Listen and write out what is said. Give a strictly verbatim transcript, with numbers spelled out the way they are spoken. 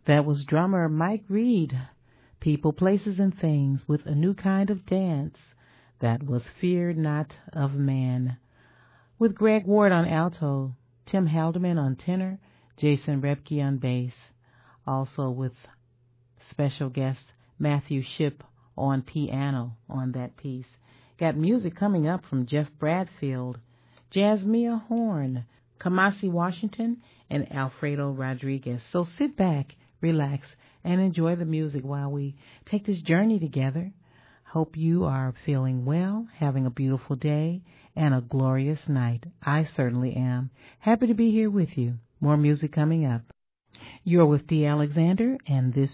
That was drummer Mike Reed, People, Places, and Things, with a new kind of dance. That was Fear Not of Man, with Greg Ward on alto, Tim Haldeman on tenor, Jason Repke on bass, also with special guest Matthew Shipp on piano on that piece. Got music coming up from Jeff Bradfield, Jasmia Horn, Kamasi Washington, and Alfredo Rodriguez. So sit back, relax, and enjoy the music while we take this journey together. Hope you are feeling well, having a beautiful day, and a glorious night. I certainly am. Happy to be here with you. More music coming up. You're with Dee Alexander, and this